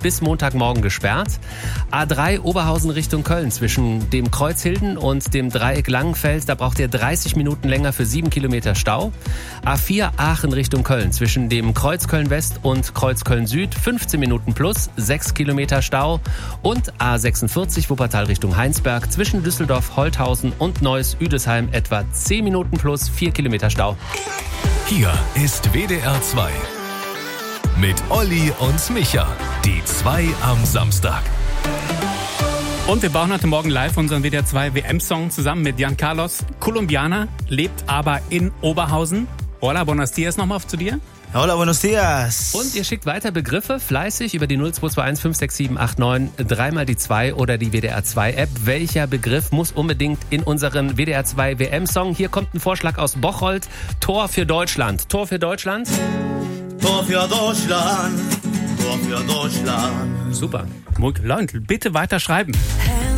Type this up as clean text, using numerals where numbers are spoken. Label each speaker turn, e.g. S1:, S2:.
S1: bis Montagmorgen gesperrt. A3 Oberhausen Richtung Köln zwischen dem Kreuz Hilden und dem Dreieck Langenfeld. Da braucht ihr 30 Minuten länger für 7 Kilometer Stau. A4 Aachen Richtung Köln zwischen dem Kreuz Köln West und Kreuz Köln Süd 15 Minuten plus, 6 Kilometer Stau. Und A46 Wuppertal Richtung Heinsberg zwischen Düsseldorf, Holthausen und Neuss-Üdesheim etwa 10 Minuten plus, 4 Kilometer Stau.
S2: Hier ist WDR 2 mit Olli und Micha, die 2 am Samstag.
S3: Und wir bauen heute Morgen live unseren WDR 2 WM-Song zusammen mit Jan Carlos. Kolumbianer, lebt aber in Oberhausen. Hola, buenos dias nochmal zu dir.
S4: Hola, buenos dias.
S1: Und ihr schickt weiter Begriffe fleißig über die 0221 56789 dreimal die 2 oder die WDR 2 App. Welcher Begriff muss unbedingt in unseren WDR 2 WM-Song? Hier kommt ein Vorschlag aus Bocholt. Tor für Deutschland. Tor für Deutschland?
S4: Tor für Deutschland. Tor für Deutschland.
S1: Super.
S3: Leute, bitte weiter schreiben.